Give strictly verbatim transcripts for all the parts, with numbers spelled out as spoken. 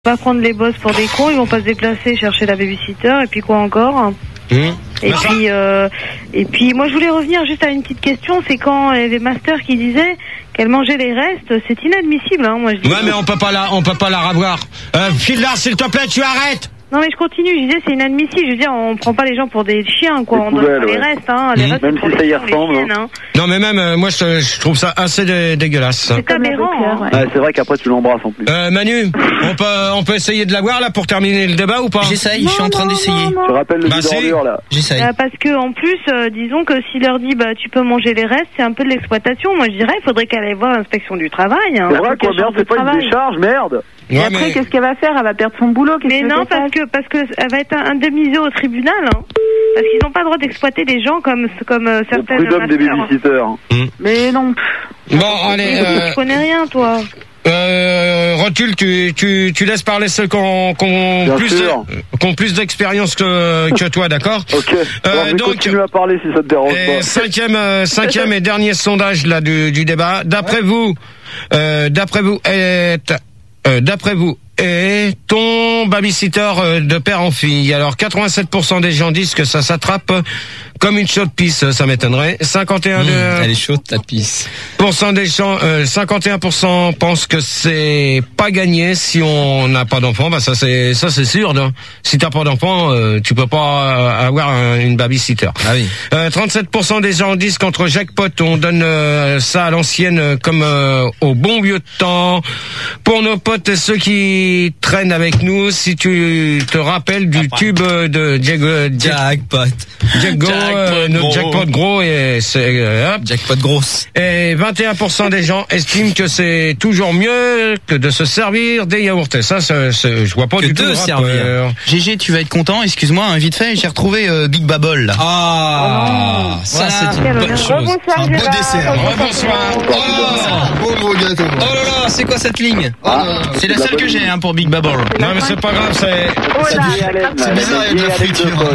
Pas prendre les boss pour des cons, ils vont pas se déplacer chercher la babysitter et puis quoi encore. Mmh. Et puis euh, et puis moi je voulais revenir juste à une petite question, c'est quand il y avait Master qui disait qu'elle mangeait les restes, c'est inadmissible hein, moi je dis. Ouais mais on peut pas la on peut pas la revoir. Euh Fildar, s'il te plaît, tu arrêtes. Non mais je continue, je disais c'est inadmissible, je veux dire on prend pas les gens pour des chiens quoi, on doit faire les restes hein, les mmh. restes même pour si les ça y chiens, ressemble. les chiennes, hein. Non mais même euh, moi je, je trouve ça assez dé- dégueulasse. C'est aberrant. Hein. Ouais. Ouais, c'est vrai qu'après tu l'embrasses en plus. Euh Manu, on peut on peut essayer de la voir là pour terminer le débat ou pas? J'essaye, je suis en train non, d'essayer. non, non. Je rappelle le bah, d'ordure là. J'essaye. Euh, parce que en plus, euh, disons que s'il leur dit bah tu peux manger les restes, c'est un peu de l'exploitation. Moi je dirais il faudrait qu'elle aille voir l'inspection du travail. Hein, c'est vrai quoi, merde, c'est pas une décharge, merde. Et Ouais, après, mais... qu'est-ce qu'elle va faire? Elle va perdre son boulot. Mais non, parce que parce que elle va être indemnisée au tribunal, hein, parce qu'ils n'ont pas le droit d'exploiter des gens comme comme euh, certaines. Le prud'homme des babysitters. Mmh. Mais non. Bon allez. Euh... Tu connais rien, toi. Euh, Rotule, tu, tu, tu laisses parler ceux qui ont, qui ont plus, de, qui ont plus d'expérience que, que toi, d'accord? Ok. Alors, euh, donc, continue à parler si ça te dérange et pas. Cinquième, euh, cinquième et dernier sondage là du, du débat. D'après ouais. vous, euh, d'après vous, est, euh, d'après vous, est ton babysitter de père en fille? Alors, quatre-vingt-sept pour cent des gens disent que ça s'attrape comme une chaude pisse, ça m'étonnerait. cinquante et un mmh, de... Elle est chaude, ta pisse. Pour cent des gens, euh, cinquante et un pour cent pensent que c'est pas gagné si on n'a pas d'enfant. Bah ça c'est ça c'est sûr. Non, si t'as pas d'enfant, euh, tu peux pas avoir un, une babysitter. Ah oui. Euh, trente-sept pour cent des gens disent qu'entre jackpot on donne euh, ça à l'ancienne euh, comme euh, au bon vieux temps. Pour nos potes et ceux qui traînent avec nous, si tu te rappelles du ah, tube de Jago, jackpot, Jago, euh, notre jackpot gros et c'est euh, jackpot grosse. Et vingt et un pour cent des gens estiment que c'est toujours mieux que de se servir des yaourts. Et ça, c'est, c'est, je vois pas que du tout le servir. G G, tu vas être content. Excuse-moi, hein, vite fait, j'ai retrouvé euh, Big Babble. Là. Ah, oh, ça voilà. C'est une bonne chose. Rebonsoir, un beau dessert. Rebonsoir. Oh, oh gros gâteau. Oh là là, c'est quoi cette ligne? Ah, c'est la seule que j'ai hein, pour Big Babble. Non mais c'est pas grave, c'est. Oh là, c'est bizarre, il y a de la friture.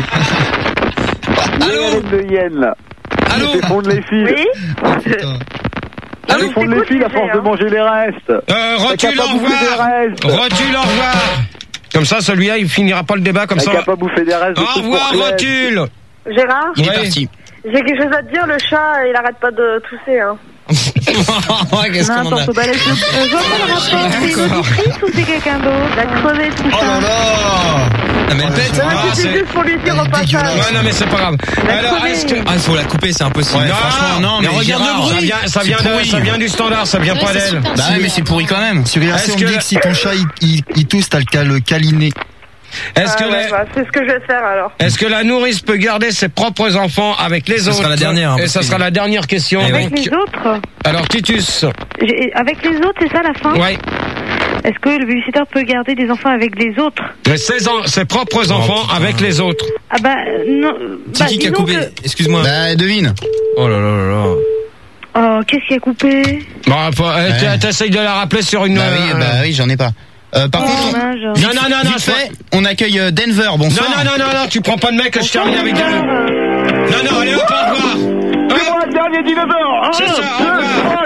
Allô de Yen là. Allô. C'est fondre les filles. Oui. Allô, fondre les filles à force de manger les restes. Euh, Rotule, au revoir. Rotule, au revoir. Comme ça, celui-là, il finira pas le débat comme ça. Il a pas bouffé des restes. Au revoir, Rotule. Gérard. Il est parti. J'ai quelque chose à te dire, le chat, il arrête pas de tousser, hein. Ouais, qu'est-ce qu'on en a? Je vois pas le rapport, c'est une auditrice ou c'est quelqu'un d'autre? La crevée, tout ça. Oh là là! Ah, mais elle pète! Ah, c'est juste pour lui dire au passage. Ouais, non, mais c'est pas grave. Alors, est-ce que. Ah, il faut la couper, c'est impossible. Ouais, franchement, non, mais, mais regarde Gérard, le bruit! Ça vient, ça, vient de, ça vient du standard, ça vient ouais, pas d'elle. Bah, ouais, mais c'est pourri quand même. Sur I R C, on dit que si ton chat il, il, il tousse, t'as le cas le câliné. Est-ce ah, que ouais, les... bah, c'est ce que je vais faire alors. Est-ce que la nourrice peut garder ses propres enfants avec les ça autres? Ça sera la dernière. Hein, et ça sera la dernière question. Avec donc... les autres? Alors Titus. J'ai... Avec les autres, c'est ça la fin? Ouais. Est-ce que le babysitter peut garder des enfants avec les autres? Ses, en... ses propres enfants oh, avec les autres. Ah bah non. C'est bah, qui qui a coupé? Que... Excuse-moi. Bah devine. Oh là là là là. Oh, qu'est-ce qui a coupé? Bon, faut... ouais. T'essayes de la rappeler sur une... Bah oui, bah oui, j'en ai pas. Euh, par oh, contre, on... non, non, non, non, fait, on accueille Denver, bonsoir. Non, non, non, non, non, tu prends pas de mec que je termine avec Denver. Non, non, allez, hop, au revoir. C'est moi le dernier dinosaure. C'est ça, au revoir.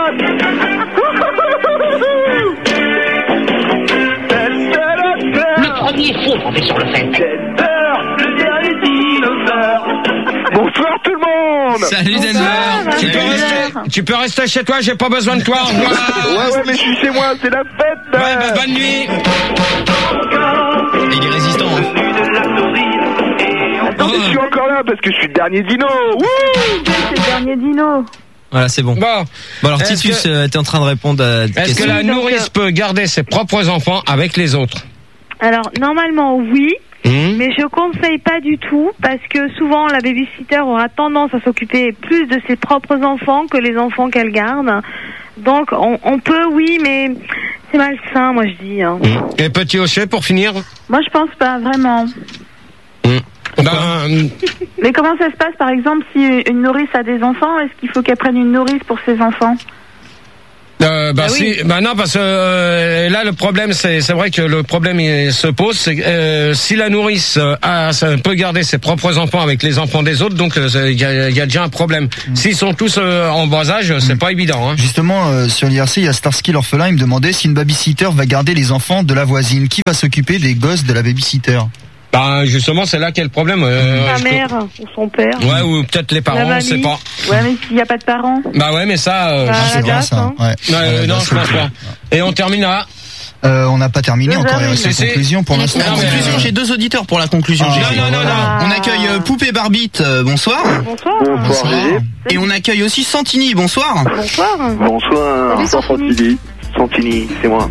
Le premier faux qu'on fait sur le fait. Le dernier dinosaure. Bonsoir tout le monde. Salut Denver. Tu peux, rester, tu peux rester chez toi, j'ai pas besoin de toi. Au revoir. Ouais, ouais, mais je suis chez moi, c'est la fête. Ouais, bah, bonne nuit. Il est résistant. Hein. Attends, oh. Je suis encore là parce que je suis le dernier dino. Wouh, c'est le dernier dino. Voilà, c'est bon. Bon, bon alors Titus, que... euh, t'es en train de répondre à... Est-ce question. que la nourrice peut garder ses propres enfants avec les autres? Alors, normalement, oui. Mmh. Mais je conseille pas du tout parce que souvent la babysitter aura tendance à s'occuper plus de ses propres enfants que les enfants qu'elle garde. Donc on, on peut, oui, mais c'est malsain, moi je dis. Hein. Mmh. Et petit Hochet pour finir? Moi je pense pas vraiment. Mmh. Ben... Mais comment ça se passe par exemple si une nourrice a des enfants? Est-ce qu'il faut qu'elle prenne une nourrice pour ses enfants? Euh, bah, Bah oui. si, bah non, parce que euh, là le problème, c'est c'est vrai que le problème il se pose, c'est que euh, si la nourrice euh, a, ça peut garder ses propres enfants avec les enfants des autres, donc il euh, y, a, y a déjà un problème. Mm. S'ils sont tous euh, en bas âge, c'est mm. pas évident. Hein. Justement, euh, sur l'I R C, il y a Starsky l'orphelin, il me demandait si une babysitter va garder les enfants de la voisine. Qui va s'occuper des gosses de la babysitter? Bah justement, c'est là qu'est le problème. Euh, Sa mère peux... ou son père. Ouais, ou peut-être les parents, on sait pas. Ouais, mais s'il n'y a pas de parents. Bah ouais, mais ça, euh, bah, c'est vrai ça. hein. Ouais. Ouais, euh, non, je pense pas. Et on terminera. Euh, on n'a pas terminé encore, il reste une conclusion pour l'instant. La conclusion, j'ai deux auditeurs pour la conclusion. Ah, non, non, non, non. On accueille euh, Poupée Barbite, euh, bonsoir. Bonsoir. Bonsoir, Gégé. Et on accueille aussi Santini, bonsoir. Bonsoir. Bonsoir. Salut, Santini. Santini, c'est moi.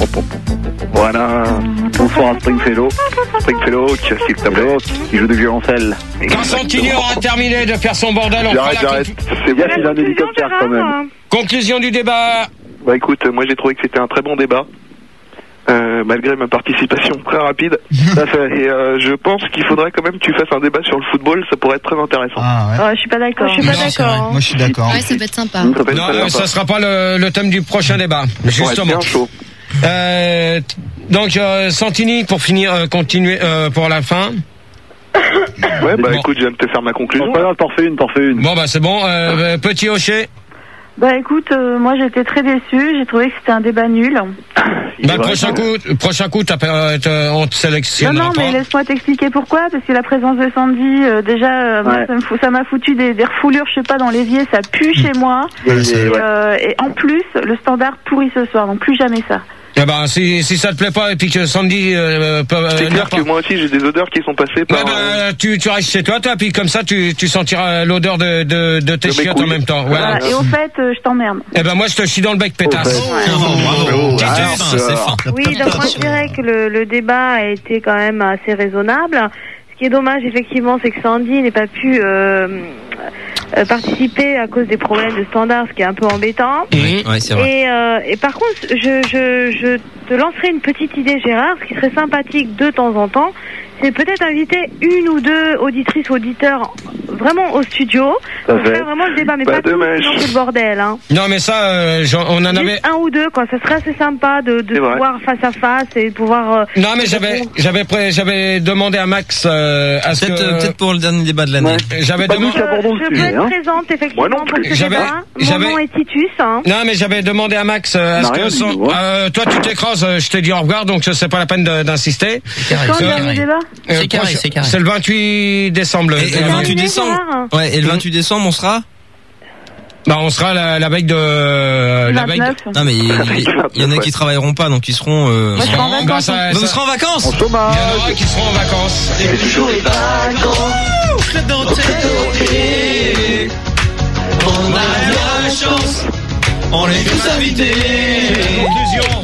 Voilà. Bonsoir à Stringfellow. Stringfellow qui a s'il te plaît, qui joue du violoncelle. Quand Santini aura terminé de faire son bordel, on fera J'arrête, la j'arrête. conclu- C'est bien qu'il a un hélicoptère quand même. conclusion du débat. Bah écoute, moi j'ai trouvé que c'était un très bon débat. Euh, malgré ma participation très rapide. Ça fait, et euh, je pense qu'il faudrait quand même que tu fasses un débat sur le football, ça pourrait être très intéressant. Ah ouais. Oh, je suis pas d'accord. Je suis pas Non, c'est d'accord. vrai. Moi je suis d'accord. Ouais, ça peut être sympa. Ça peut être Non, très euh, sympa. ça sera pas le, le thème du prochain débat. Ouais, Justement. bien chaud. Euh, donc euh, Santini pour finir, euh, continuer euh, pour la fin. Ouais, bah Bon. écoute, je viens de te faire ma conclusion. C'est pas grave, t'en refais une, t'en refais une. Bon bah c'est bon. Euh, petit Hocher. Bah écoute, euh, moi j'étais très déçue, j'ai trouvé que c'était un débat nul. Il Bah est vrai prochain que- coup, prochain coup, t'as, euh, t'as- on te Non, sélectionnera non, mais pas. laisse-moi t'expliquer pourquoi, parce que la présence de Sandy, euh, déjà, euh, moi, Ouais. ça me fout- ça m'a foutu des, des refoulures, je sais pas, dans l'évier, ça pue chez moi. Ouais, Et, ouais. euh, et en plus, le standard pourri ce soir, donc plus jamais ça. Eh ben si si ça te plaît pas et puis que Sandy euh, peut, C'est euh, clair n'a pas. que moi aussi j'ai des odeurs qui sont passées Ouais, par... bah, euh, tu, tu restes chez toi, toi, puis comme ça, tu, tu sentiras l'odeur de, de, de tes De mes chiottes en couilles. même temps. Voilà. Voilà. Et au fait, euh, je t'emmerde. Eh ben moi, je te chie dans le bec, pétasse. Oh, Titus. alors, c'est ça- fin. Oui, donc moi je dirais que le, le débat a été quand même assez raisonnable. Ce qui est dommage, effectivement, c'est que Sandy n'ait pas pu euh, euh, participer à cause des problèmes de standard, ce qui est un peu embêtant. Mhm. Ouais, c'est vrai. Et, euh, et par contre, je, je, je te lancerai une petite idée, Gérard, ce qui serait sympathique de temps en temps, c'est peut-être inviter une ou deux auditrices ou auditeurs vraiment au studio Ça pour fait. faire vraiment le débat, mais Pas pas tout, dommage. sinon c'est le bordel. Hein. Non, mais ça, euh, j'en- on en avait. Juste un ou deux, quoi. Ça serait assez sympa de, de C'est vrai. pouvoir face à face et de pouvoir. euh, Non, mais j'avais, j'avais, pré- j'avais demandé à Max euh, à ce Peut-être que. euh, peut-être pour le dernier débat de l'année. Ouais. J'avais Pas demandé. nous qui abordons le je peux sujet, être hein. présente effectivement Moi non pour plus. ce J'avais- débat. Mon j'avais- nom est Titus. Hein. Non, mais j'avais demandé à Max euh, à On ce a que rien son- dit, nous, hein. euh, toi tu t'écrases, euh, je t'ai dit au revoir, donc c'est pas la peine de- d'insister. Carré, Quand c'est le dernier carré. débat Euh, C'est carré, proche- c'est carré. C'est le vingt-huit décembre. le- Et- et le le- vingt-huit décembre. Gérard. Ouais, et le vingt-huit décembre, on sera Bah, on sera la, la veille de la veille. De... vingt-neuf. Non, mais il, il- il y en a qui travailleront pas, donc ils seront. Euh... Moi, je serai en Bah, vacances. ça- Vous ça- serez en vacances. En chômage. Il y en aura qui seront en vacances. C'est toujours les vacances. Club Dorothée. On a de la chance. On est tous invités. Conclusion.